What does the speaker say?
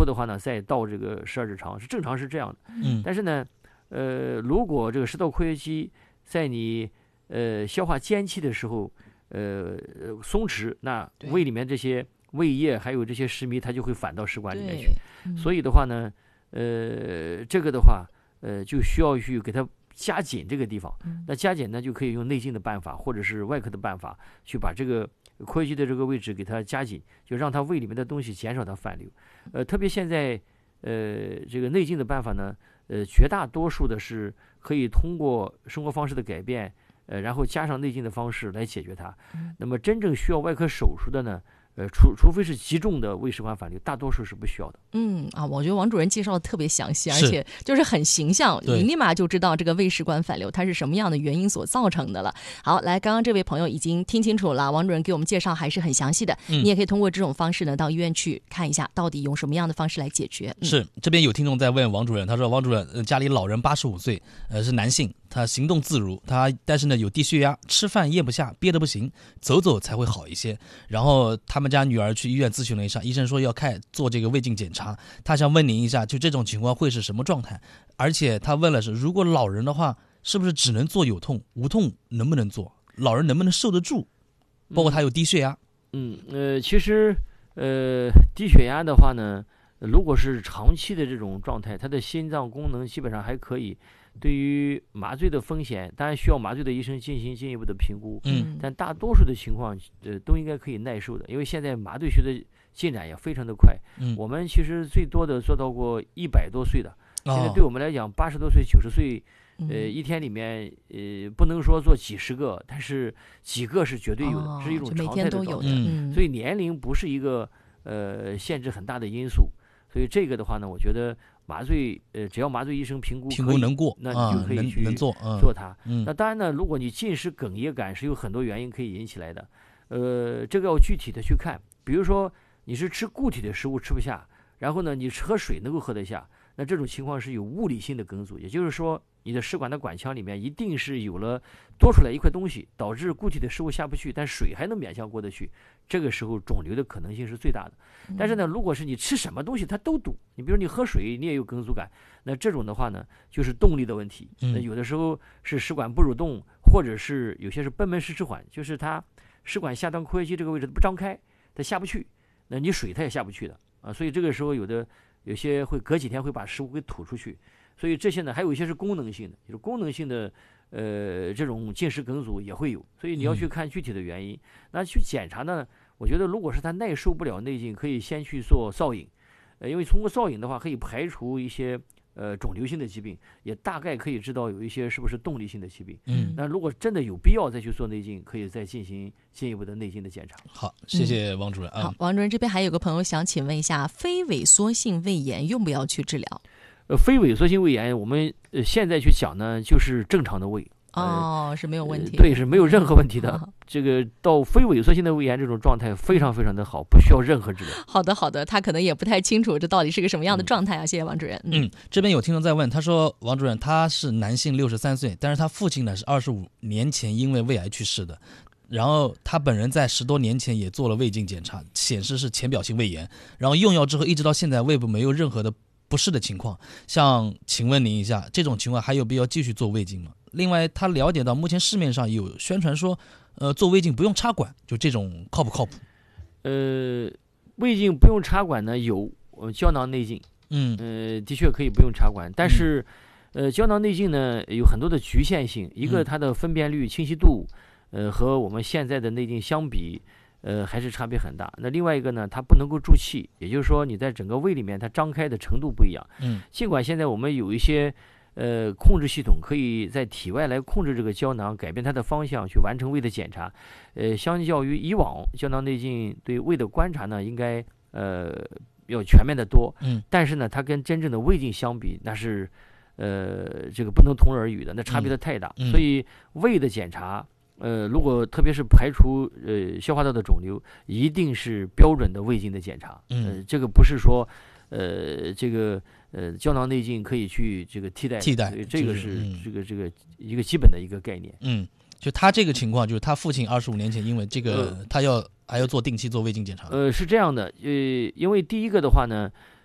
的话呢，再到这个12指肠，正常是这样的。但是呢，如果这个食道括约肌在你消化间期的时候，松弛，那胃里面这些胃液还有这些食糜，它就会反到食管里面去。所以的话呢，这个的话，就需要去给它加紧这个地方。那加紧呢，就可以用内镜的办法，或者是外科的办法，去把这个括约肌的这个位置给它加紧，就让它胃里面的东西减少它反流。特别现在，这个内镜的办法呢，绝大多数的是可以通过生活方式的改变，然后加上内镜的方式来解决它。那么真正需要外科手术的呢，除非是极重的胃食管反流，大多数是不需要的。 我觉得王主任介绍的特别详细，而且就是很形象，你立马就知道这个胃食管反流它是什么样的原因所造成的了。好，来，刚刚这位朋友已经听清楚了，王主任给我们介绍还是很详细的。你也可以通过这种方式呢，到医院去看一下，到底用什么样的方式来解决。 是，这边有听众在问王主任，他说王主任家里老人85岁，是男性，他行动自如，但是呢有低血压，吃饭咽不下，憋得不行，走走才会好一些。然后他们家女儿去医院咨询了一下，医生说要做这个胃镜检查，他想问您一下，就这种情况会是什么状态？而且他问了是，如果老人的话，是不是只能做有痛，无痛能不能做？老人能不能受得住？包括他有低血压。 其实低血压的话呢，如果是长期的这种状态，他的心脏功能基本上还可以。对于麻醉的风险，当然需要麻醉的医生进行进一步的评估。但大多数的情况，都应该可以耐受的，因为现在麻醉学的进展也非常的快。我们其实最多的做到过100多岁的，现在对我们来讲80多岁、90岁，一天里面不能说做几十个，但是几个是绝对有的，是一种常态的状态。所以年龄不是一个限制很大的因素。所以这个的话呢，我觉得麻醉只要麻醉医生评估能过， 那你就可以去能做它。那当然呢，如果你进食哽咽感是有很多原因可以引起来的，这个要具体的去看。比如说你是吃固体的食物吃不下，然后呢你喝水能够喝得下，那这种情况是有物理性的梗阻，也就是说你的食管的管腔里面一定是有了多出来一块东西，导致固体的食物下不去，但水还能勉强过得去，这个时候肿瘤的可能性是最大的。但是呢，如果是你吃什么东西它都堵，你比如你喝水你也有梗阻感，那这种的话呢就是动力的问题。那有的时候是食管不蠕动，或者是有些是贲门失迟缓，就是它食管下端括约肌这个位置不张开，它下不去，那你水它也下不去的啊。所以这个时候有些会隔几天会把食物给吐出去。所以这些呢，还有一些是功能性的，就是功能性的这种进食梗阻也会有。所以你要去看具体的原因。那去检查呢，我觉得如果是他耐受不了内镜，可以先去做造影，因为通过造影的话可以排除一些肿瘤性的疾病，也大概可以知道有一些是不是动力性的疾病。那如果真的有必要再去做内镜，可以再进行进一步的内镜的检查。 好，谢谢王主任。 好，王主任这边还有个朋友想请问一下，非萎缩性胃炎用不要去治疗？ 非萎缩性胃炎，我们现在去讲呢，就是正常的胃。 是没有问题。 对，是没有任何问题的。这个到非萎缩性的胃炎这种状态非常非常的好，不需要任何治疗。 好的，他可能也不太清楚这到底是个什么样的状态啊。谢谢王主任。 这边有听众在问，他说王主任他是男性63岁，但是他父亲呢是25年前因为胃癌去世的。然后他本人在10多年前也做了胃镜检查，显示是浅表性胃炎，然后用药之后一直到现在胃部没有任何的不适的情况。请问您一下，这种情况还有必要继续做胃镜吗？另外他了解到目前市面上有宣传说做胃镜不用插管，就这种靠不靠谱？ 胃镜不用插管呢，有胶囊内镜，的确可以不用插管，但是胶囊内镜呢有很多的局限性，一个它的分辨率清晰度和我们现在的内镜相比还是差别很大。那另外一个呢，它不能够注气，也就是说你在整个胃里面它张开的程度不一样。尽管现在我们有一些控制系统可以在体外来控制这个胶囊，改变它的方向去完成胃的检查。相较于以往胶囊内镜对胃的观察呢，应该要全面的多。但是呢，它跟真正的胃镜相比，那是这个不能同日而语的，那差别的太大。所以胃的检查，如果特别是排除消化道的肿瘤，一定是标准的胃镜的检查。这个不是说这个胶囊内镜可以去这个替代，这个是这个一个基本的一个概念。 就他这个情况，就是他父亲25年前因为这个，他还要定期做胃镜检查。 是这样的，因为第一个的话呢，